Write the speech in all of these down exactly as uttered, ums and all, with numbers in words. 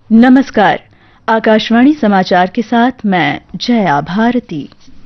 नमस्कार। आकाशवाणी समाचार के साथ मैं जया भारती।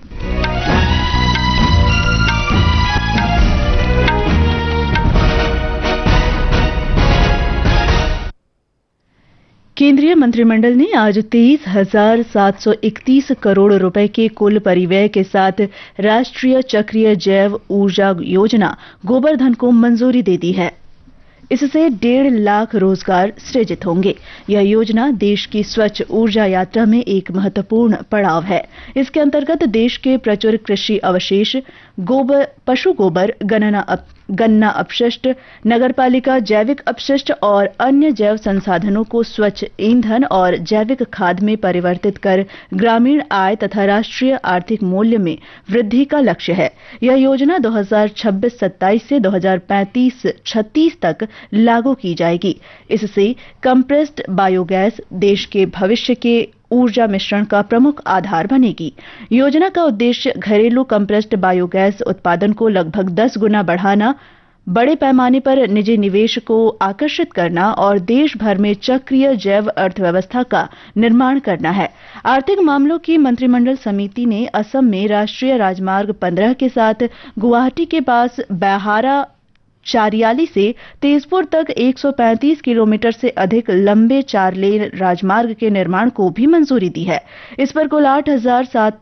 केंद्रीय मंत्रिमंडल ने आज तेईस हजार सात सौ इकतीस करोड़ रुपए के कुल परिव्यय के साथ राष्ट्रीय चक्रीय जैव ऊर्जा योजना गोबरधन को मंजूरी दे दी है। इससे डेढ़ लाख रोजगार सृजित होंगे। यह योजना देश की स्वच्छ ऊर्जा यात्रा में एक महत्वपूर्ण पड़ाव है। इसके अंतर्गत देश के प्रचुर कृषि अवशेष, गोबर, पशु गोबर, गणना अप, गन्ना अपशिष्ट, नगरपालिका जैविक अपशिष्ट और अन्य जैव संसाधनों को स्वच्छ ईंधन और जैविक खाद में परिवर्तित कर ग्रामीण आय तथा राष्ट्रीय आर्थिक मूल्य में वृद्धि का लक्ष्य है। यह योजना दो हज़ार छब्बीस सत्ताईस से दो हज़ार पैंतीस छत्तीस तक लागू की जाएगी। इससे कंप्रेस्ड बायोगैस देश के भविष्य के ऊर्जा मिश्रण का प्रमुख आधार बनेगी। योजना का उद्देश्य घरेलू कंप्रेस्ड बायोगैस उत्पादन को लगभग दस गुना बढ़ाना, बड़े पैमाने पर निजी निवेश को आकर्षित करना और देश भर में चक्रीय जैव अर्थव्यवस्था का निर्माण करना है। आर्थिक मामलों की मंत्रिमंडल समिति ने असम में राष्ट्रीय राजमार्ग पंद्रह के साथ गुवाहाटी के पास बैहारा चारियाली से तेजपुर तक एक सौ पैंतीस किलोमीटर से अधिक लंबे चार लेन राजमार्ग के निर्माण को भी मंजूरी दी है। इस पर कुल आठ हजार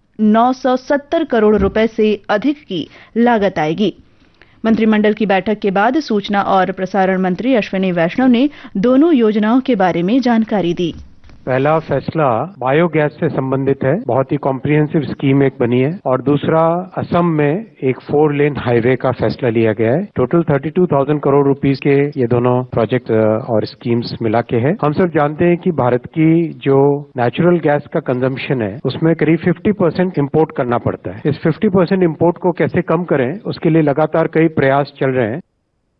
नौ सौ सत्तर करोड़ रुपए से अधिक की लागत आएगी। मंत्रिमंडल की बैठक के बाद सूचना और प्रसारण मंत्री अश्विनी वैष्णव ने दोनों योजनाओं के बारे में जानकारी दी। पहला फैसला बायोगैस से संबंधित है, बहुत ही कॉम्प्रिहेंसिव स्कीम एक बनी है। और दूसरा, असम में एक फोर लेन हाईवे का फैसला लिया गया है। टोटल बत्तीस हज़ार करोड़ रुपीस के ये दोनों प्रोजेक्ट और स्कीम्स मिला के है। हम सब जानते हैं कि भारत की जो नेचुरल गैस का कंजम्पशन है उसमें करीब पचास परसेंट इम्पोर्ट करना पड़ता है। इस पचास परसेंट इम्पोर्ट को कैसे कम करें, उसके लिए लगातार कई प्रयास चल रहे हैं।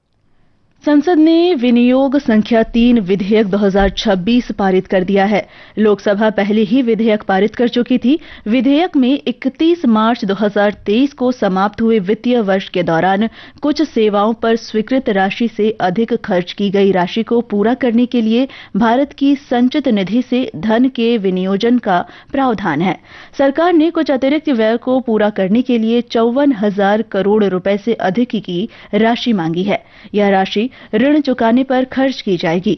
संसद ने विनियोग संख्या तीन विधेयक दो हज़ार छब्बीस पारित कर दिया है। लोकसभा पहले ही विधेयक पारित कर चुकी थी। विधेयक में इकतीस मार्च दो हज़ार तेईस को समाप्त हुए वित्तीय वर्ष के दौरान कुछ सेवाओं पर स्वीकृत राशि से अधिक खर्च की गई राशि को पूरा करने के लिए भारत की संचित निधि से धन के विनियोजन का प्रावधान है। सरकार ने कुछ अतिरिक्त व्यय को पूरा करने के लिए चौवन हजार करोड़ रुपए से अधिक की राशि मांगी है। यह राशि ऋण चुकाने पर खर्च की जाएगी।